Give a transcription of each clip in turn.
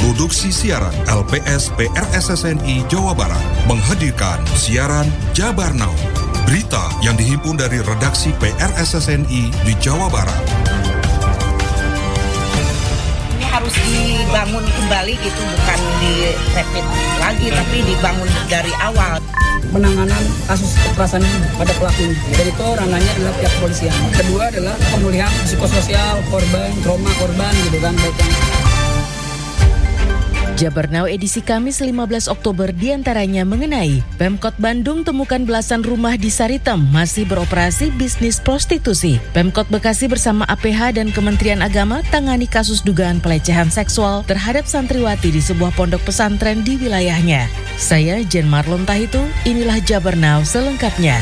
Produksi siaran LPS PRSSNI Jawa Barat menghadirkan siaran Jabar Now. Berita yang dihimpun dari redaksi PRSSNI di Jawa Barat. Ini harus dibangun kembali gitu, bukan direpit lagi, tapi dibangun dari awal. Penanganan kasus kekerasan pada pelaku, dan itu ranahnya adalah pihak kepolisian. Kedua adalah pemulihan psikososial korban, trauma korban gitu kan, baik yang Jabar Now edisi Kamis 15 Oktober diantaranya mengenai Pemkot Bandung temukan belasan rumah di Saritem masih beroperasi bisnis prostitusi. Pemkot Bekasi bersama APH dan Kementerian Agama tangani kasus dugaan pelecehan seksual terhadap santriwati di sebuah pondok pesantren di wilayahnya. Saya Jen Marlon Tahitu, inilah Jabar Now selengkapnya.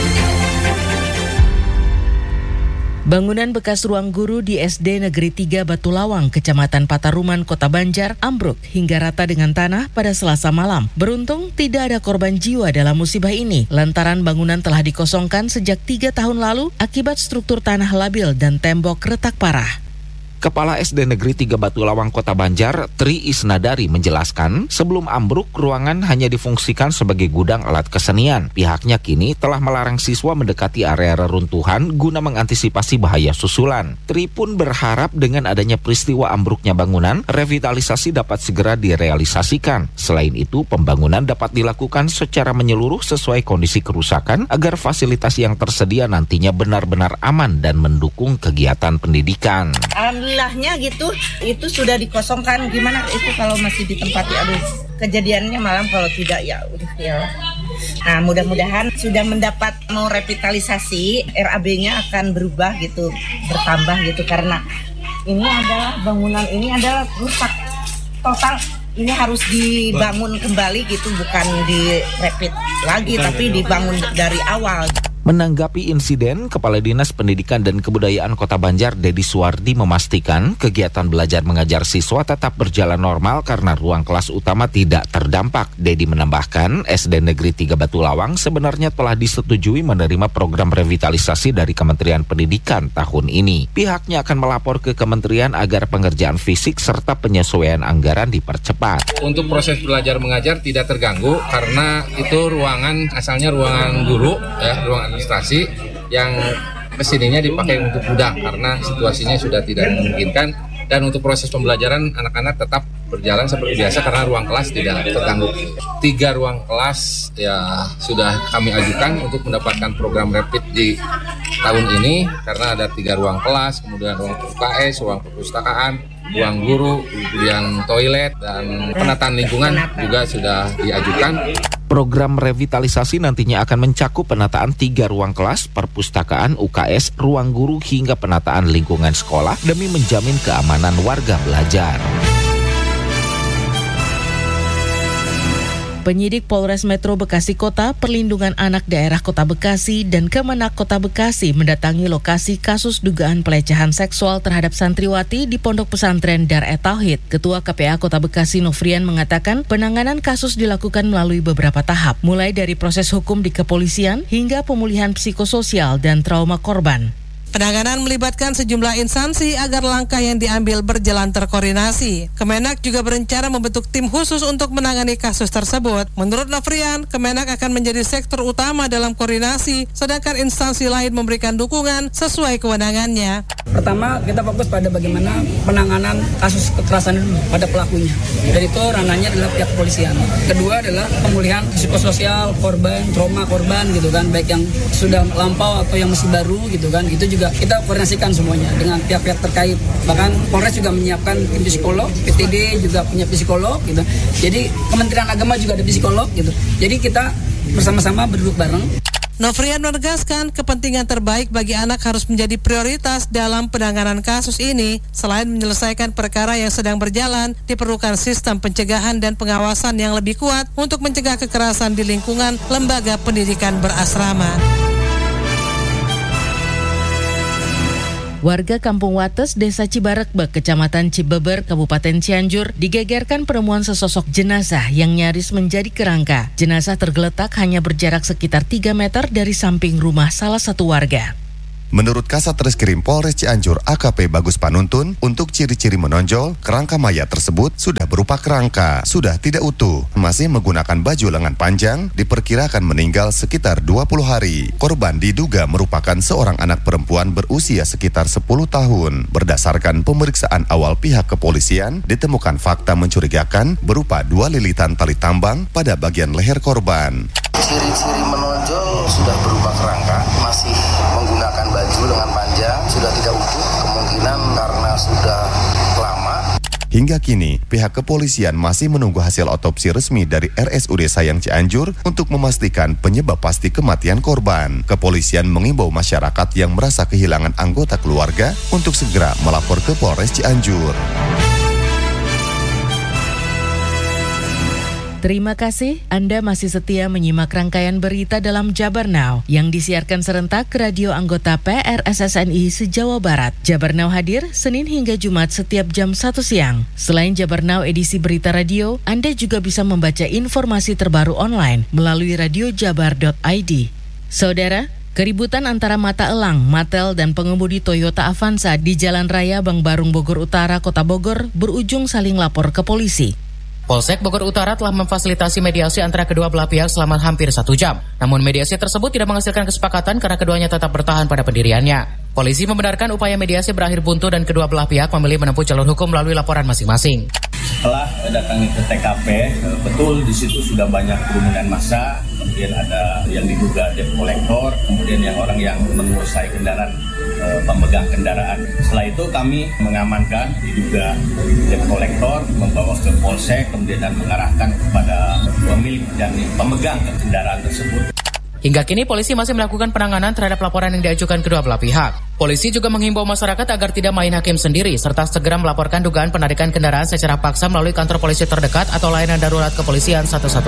Bangunan bekas ruang guru di SD Negeri 3 Batu Lawang, Kecamatan Pataruman, Kota Banjar, ambruk hingga rata dengan tanah pada Selasa malam. Beruntung tidak ada korban jiwa dalam musibah ini, lantaran bangunan telah dikosongkan sejak 3 tahun lalu akibat struktur tanah labil dan tembok retak parah. Kepala SD Negeri 3 Batu Lawang Kota Banjar, Tri Isnadari menjelaskan, sebelum ambruk ruangan hanya difungsikan sebagai gudang alat kesenian. Pihaknya kini telah melarang siswa mendekati area reruntuhan guna mengantisipasi bahaya susulan. Tri pun berharap dengan adanya peristiwa ambruknya bangunan, revitalisasi dapat segera direalisasikan. Selain itu, pembangunan dapat dilakukan secara menyeluruh sesuai kondisi kerusakan agar fasilitas yang tersedia nantinya benar-benar aman dan mendukung kegiatan pendidikan. Alhamdulillahnya gitu, itu sudah dikosongkan. Gimana itu kalau masih ditempati? Aduh, kejadiannya malam, kalau tidak ya udah ya. Nah, mudah-mudahan sudah mendapat mau revitalisasi, RAB-nya akan berubah gitu, bertambah gitu, karena ini adalah bangunan ini adalah rusak total. Ini harus dibangun kembali gitu, bukan direpit lagi, tapi dibangun dari awal. Menanggapi insiden, Kepala Dinas Pendidikan dan Kebudayaan Kota Banjar, Dedi Suwardi, memastikan kegiatan belajar mengajar siswa tetap berjalan normal karena ruang kelas utama tidak terdampak. Dedi menambahkan, SD Negeri 3 Batu Lawang sebenarnya telah disetujui menerima program revitalisasi dari Kementerian Pendidikan tahun ini. Pihaknya akan melapor ke Kementerian agar pengerjaan fisik serta penyesuaian anggaran dipercepat. Untuk proses belajar mengajar tidak terganggu karena itu ruangan asalnya ruangan guru, ya, ruangan administrasi yang kesininya dipakai untuk gudang karena situasinya sudah tidak memungkinkan, dan untuk proses pembelajaran anak-anak tetap berjalan seperti biasa karena ruang kelas tidak terganggu. 3 ruang kelas ya sudah kami ajukan untuk mendapatkan program rapid di tahun ini karena ada 3 ruang kelas, kemudian ruang UKS, ruang perpustakaan, ruang guru, kemudian toilet, dan penataan lingkungan juga sudah diajukan. Program revitalisasi nantinya akan mencakup penataan 3 ruang kelas, perpustakaan, UKS, ruang guru hingga penataan lingkungan sekolah demi menjamin keamanan warga belajar. Penyidik Polres Metro Bekasi Kota, Perlindungan Anak Daerah Kota Bekasi, dan Kemenak Kota Bekasi mendatangi lokasi kasus dugaan pelecehan seksual terhadap santriwati di Pondok Pesantren Dar-e Tauhid. Ketua KPA Kota Bekasi Nofrian mengatakan penanganan kasus dilakukan melalui beberapa tahap, mulai dari proses hukum di kepolisian hingga pemulihan psikososial dan trauma korban. Penanganan melibatkan sejumlah instansi agar langkah yang diambil berjalan terkoordinasi. Kemenak juga berencana membentuk tim khusus untuk menangani kasus tersebut. Menurut Nofrian, Kemenak akan menjadi sektor utama dalam koordinasi, sedangkan instansi lain memberikan dukungan sesuai kewenangannya. pertama kita fokus pada bagaimana penanganan kasus kekerasan pada pelakunya, dan itu ranahnya adalah pihak kepolisian. Kedua adalah pemulihan psikososial korban, trauma korban gitu kan, baik yang sudah lampau atau yang masih baru gitu kan. Itu juga kita koordinasikan semuanya dengan pihak-pihak terkait. Bahkan Polres juga menyiapkan tim psikolog, PTD juga punya psikolog gitu. Jadi Kementerian Agama juga ada psikolog gitu. Jadi kita bersama-sama berduduk bareng. Nofrian menegaskan kepentingan terbaik bagi anak harus menjadi prioritas dalam penanganan kasus ini. Selain menyelesaikan perkara yang sedang berjalan, diperlukan sistem pencegahan dan pengawasan yang lebih kuat untuk mencegah kekerasan di lingkungan lembaga pendidikan berasrama. Warga Kampung Wates, Desa Cibarekbek, Kecamatan Cibeber, Kabupaten Cianjur, digegerkan penemuan sesosok jenazah yang nyaris menjadi kerangka. Jenazah tergeletak hanya berjarak sekitar 3 meter dari samping rumah salah satu warga. Menurut Kasat Reskrim Polres Cianjur AKP Bagus Panuntun, untuk ciri-ciri menonjol, kerangka mayat tersebut sudah berupa kerangka, sudah tidak utuh, masih menggunakan baju lengan panjang, diperkirakan meninggal sekitar 20 hari. Korban diduga merupakan seorang anak perempuan berusia sekitar 10 tahun. Berdasarkan pemeriksaan awal pihak kepolisian, ditemukan fakta mencurigakan berupa 2 lilitan tali tambang pada bagian leher korban. Ciri-ciri menonjol sudah berupa kerangka, masih menggunakan baju lengan panjang, sudah tidak utuh, kemungkinan karena sudah lama. Hingga kini, pihak kepolisian masih menunggu hasil otopsi resmi dari RSUD Sayang Cianjur untuk memastikan penyebab pasti kematian korban. Kepolisian mengimbau masyarakat yang merasa kehilangan anggota keluarga untuk segera melapor ke Polres Cianjur. Terima kasih, Anda masih setia menyimak rangkaian berita dalam Jabar Now yang disiarkan serentak ke radio anggota PRSSNI se-Jawa Barat. Jabar Now hadir Senin hingga Jumat setiap jam 1 siang. Selain Jabar Now edisi berita radio, Anda juga bisa membaca informasi terbaru online melalui radiojabar.id. Saudara, keributan antara Mata Elang, Matel, dan pengemudi Toyota Avanza di Jalan Raya Bang Barung Bogor Utara, Kota Bogor berujung saling lapor ke polisi. Polsek Bogor Utara telah memfasilitasi mediasi antara kedua belah pihak selama hampir 1 jam. Namun mediasi tersebut tidak menghasilkan kesepakatan karena keduanya tetap bertahan pada pendiriannya. Polisi membenarkan upaya mediasi berakhir buntu dan kedua belah pihak memilih menempuh jalur hukum melalui laporan masing-masing. Setelah datangi ke TKP, betul di situ sudah banyak kerumunan massa, kemudian ada yang diduga debt collector, kemudian yang orang yang menguasai kendaraan, pemegang kendaraan. Setelah itu kami mengamankan diduga debt collector, membawa ke polsek, kemudian dan mengarahkan kepada pemilik dan pemegang kendaraan tersebut. Hingga kini polisi masih melakukan penanganan terhadap laporan yang diajukan kedua belah pihak. Polisi juga menghimbau masyarakat agar tidak main hakim sendiri serta segera melaporkan dugaan penarikan kendaraan secara paksa melalui kantor polisi terdekat atau layanan darurat kepolisian 110.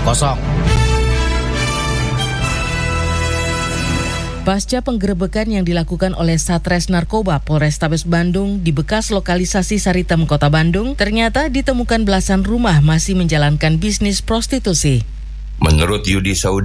Pasca penggerebekan yang dilakukan oleh Satres Narkoba Polrestabes Bandung di bekas lokalisasi Saritem Kota Bandung, ternyata ditemukan belasan rumah masih menjalankan bisnis prostitusi. Menurut Yudi Saud